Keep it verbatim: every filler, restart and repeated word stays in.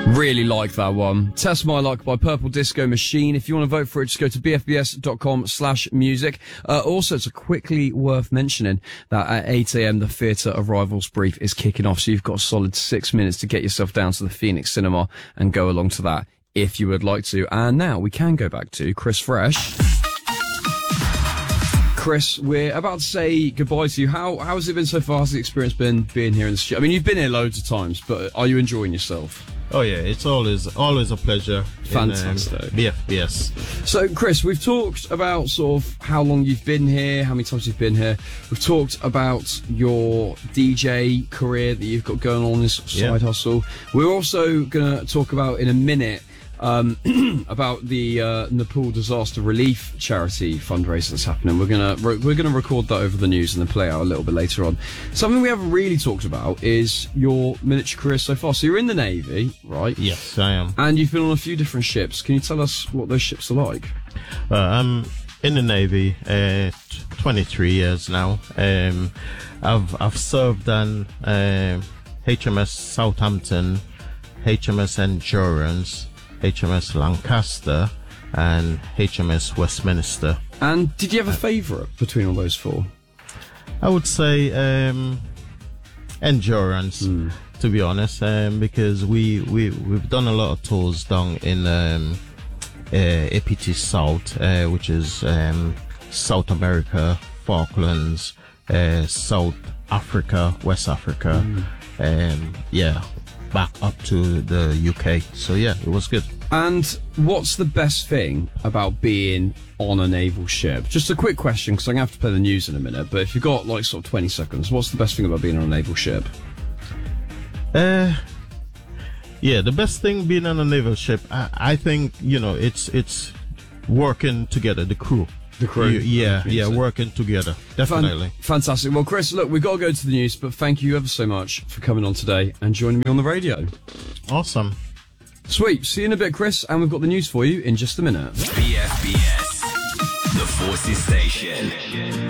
Really like that one. Test My Luck by Purple Disco Machine. If you want to vote for it, just go to b f b s dot com slash music. Uh, also, it's quickly worth mentioning that at eight a.m. the Theatre of Rivals brief is kicking off, so you've got a solid six minutes to get yourself down to the Phoenix Cinema and go along to that if you would like to. And now we can go back to Chris Fresh. Chris, we're about to say goodbye to you. How how has it been so far? How's the experience been being here in the studio? I mean, you've been here loads of times, but are you enjoying yourself? Oh yeah, it's always always a pleasure. Fantastic. In, um, B F B S. So, Chris, we've talked about sort of how long you've been here, how many times you've been here. We've talked about your D J career that you've got going on, this side yeah. hustle. We're also going to talk about in a minute um, about the uh, Nepal Disaster Relief Charity fundraiser that's happening. We're gonna re- we're gonna record that over the news and then play out a little bit later on. Something we haven't really talked about is your military career so far. So you're in the Navy, right? Yes, I am. And you've been on a few different ships. Can you tell us what those ships are like? Uh, I'm in the Navy, uh, twenty-three years now. Um, I've I've served on uh, H M S Southampton, H M S Endurance, H M S Lancaster, and H M S Westminster. And did you have a favourite between all those four? I would say um, Endurance, mm. to be honest, um, because we, we, we've done a lot of tours down in um, uh, A P T South, uh, which is um, South America, Falklands, uh, South Africa, West Africa, mm. um, yeah, back up to the U K. So yeah, it was good. And what's the best thing about being on a naval ship? Just a quick question, because I'm going to have to play the news in a minute, but if you've got like sort of twenty seconds, what's the best thing about being on a naval ship? Uh, yeah, the best thing being on a naval ship, I, I think, you know, it's it's working together, the crew. The crew. You, yeah, yeah, working together. Definitely. Fan- fantastic. Well, Chris, look, we've got to go to the news, but thank you ever so much for coming on today and joining me on the radio. Awesome. Sweet. See you in a bit, Chris, and we've got the news for you in just a minute. B F B S, the Forces Station.